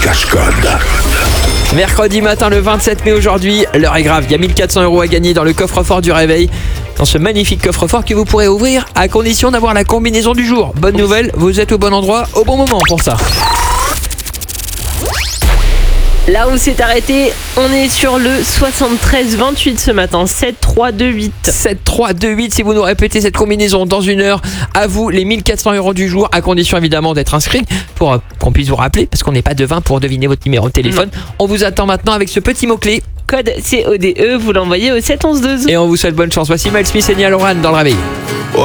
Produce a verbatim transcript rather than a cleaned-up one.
cache-code. Mercredi matin le vingt-sept mai aujourd'hui, l'heure est grave, il y a mille quatre cents euros à gagner dans le coffre-fort du réveil. Dans ce magnifique coffre-fort que vous pourrez ouvrir à condition d'avoir la combinaison du jour. Bonne nouvelle, vous êtes au bon endroit au bon moment pour ça. Là où c'est arrêté, on est sur le soixante-treize vingt-huit ce matin, sept trois deux huit. sept trois deux huit, si vous nous répétez cette combinaison dans une heure, à vous les mille quatre cents euros du jour, à condition évidemment d'être inscrit pour euh, qu'on puisse vous rappeler, parce qu'on n'est pas devin pour deviner votre numéro de téléphone. Non. On vous attend maintenant avec ce petit mot-clé. Code C O D E, vous l'envoyez au sept onze douze. Et on vous souhaite bonne chance. Voici Miles Smith et Niall Horan dans le réveil. Ouais.